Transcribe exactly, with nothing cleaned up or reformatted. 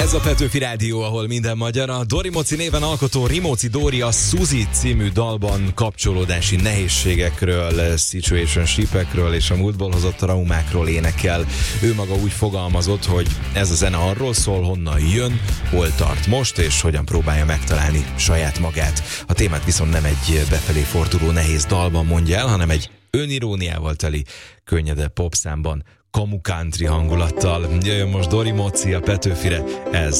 Ez a Petőfi Rádió, ahol minden magyar. A Dori Moci néven alkotó Rimóci Dóri a Suzi című dalban kapcsolódási nehézségekről, situationshipekről és a múltból hozott traumákról énekel. Ő maga úgy fogalmazott, hogy ez a zene arról szól, honnan jön, hol tart most, és hogyan próbálja megtalálni saját magát. A témát viszont nem egy befelé forduló nehéz dalban mondja el, hanem egy öniróniával teli, könnyedebb popszámban, kamu country hangulattal. Jöjjön most Dori Moci a Petőfire, ez